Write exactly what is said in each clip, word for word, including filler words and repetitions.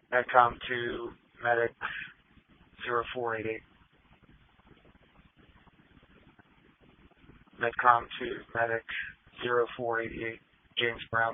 Medcom to Medic zero four eight eight. Medcom to Medic zero four eight eight, James Brown.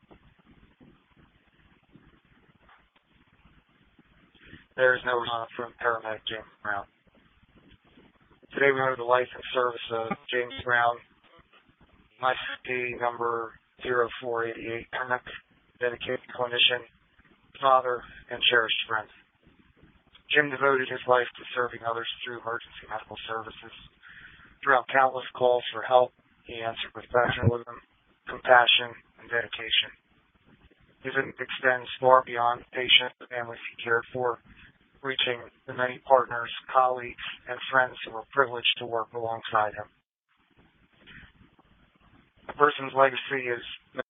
There is no response from paramedic James Brown. Today we know the life and service of James Brown, M I C P number zero four eight eight, paramedic, dedicated clinician, father, and cherished friend. Jim devoted his life to serving others through emergency medical services. Throughout countless calls for help, he answered with professionalism, compassion, and dedication. His impact extends far beyond the patient and families he cared for, reaching the many partners, colleagues, and friends who were privileged to work alongside him. A person's legacy is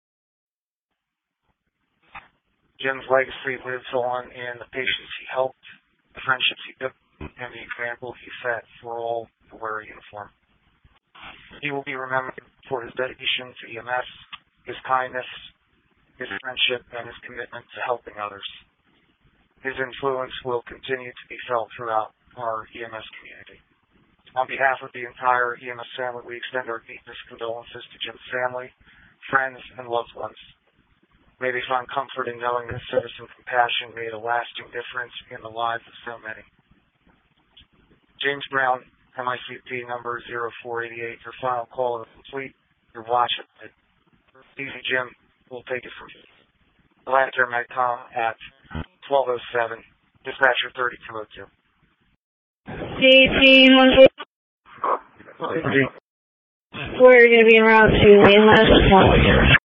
Jim's legacy lives on in the patients he helped, the friendships he built, and the example he set for all who wear a uniform. He will be remembered for his dedication to E M S, his kindness, his friendship, and his commitment to helping others. His influence will continue to be felt throughout our E M S community. On behalf of the entire E M S family, we extend our deepest condolences to Jim's family, friends, and loved ones. May they find comfort in knowing that service and compassion made a lasting difference in the lives of so many. James Brown, M I C P number zero four eight eight, your final call is complete. Your watch it. Easy Jim, we'll take it from you. Atlanta Medcom at twelve oh seven, dispatcher thirty-two oh two. eighteen one We're going to be en route to Mainland.